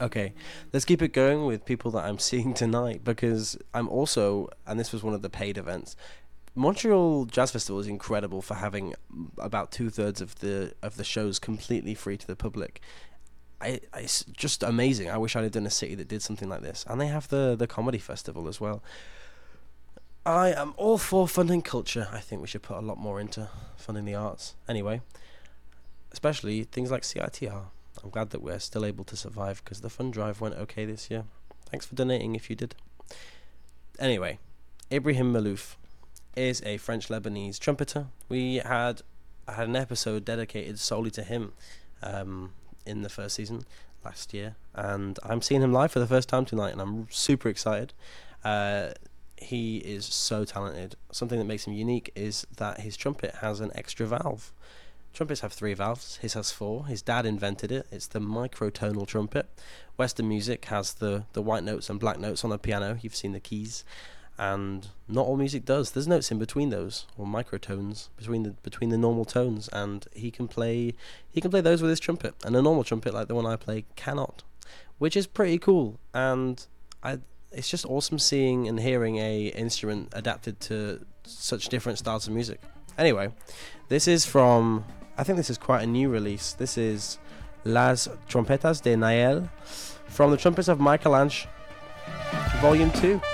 Okay, let's keep it going with people that I'm seeing tonight because I'm also, and this was one of the paid events. Montreal Jazz Festival is incredible for having about 2/3 of the shows completely free to the public. It's just amazing. I wish I'd have done a city that did something like this. And they have the comedy festival as well. I am all for funding culture. I think we should put a lot more into funding the arts. Anyway, especially things like CITR. I'm glad that we're still able to survive because the fund drive went okay this year. Thanks for donating if you did. Anyway, Ibrahim Malouf is a French-Lebanese trumpeter. I had an episode dedicated solely to him in the first season last year, and I'm seeing him live for the first time tonight, and I'm super excited. He is so talented. Something that makes him unique is that his trumpet has an extra valve. Trumpets have 3 valves. His has 4. His dad invented it. It's the microtonal trumpet. Western music has the white notes and black notes on a piano. You've seen the keys. And not all music does. There's notes in between those, or microtones between the normal tones, and he can play those with his trumpet. And a normal trumpet like the one I play cannot, which is pretty cool. And it's just awesome seeing and hearing a instrument adapted to such different styles of music. Anyway, this is from, I think this is quite a new release. This is Las Trompetas de Nael from the Trumpets of Michel-Ange, Volume 2.